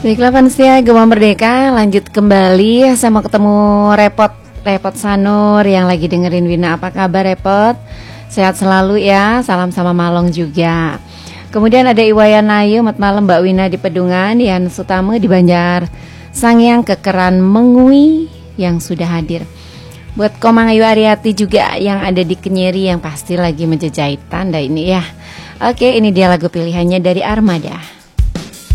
Baiklah Pansia, Gema Merdeka lanjut kembali. Saya mau ketemu Repot Sanur yang lagi dengerin Wina. Apa kabar Repot? Sehat selalu ya, salam sama Malong juga. Kemudian ada Iwayan Ayu, selamat malam Mbak Wina di Pedungan. Yan Sutame di Banjar Sangyang Kekeran Mengui yang sudah hadir. Buat Komang Ayu Ariati juga yang ada di Kenyeri yang pasti lagi menjejai tanda ini ya. Oke, ini dia lagu pilihannya dari Armada.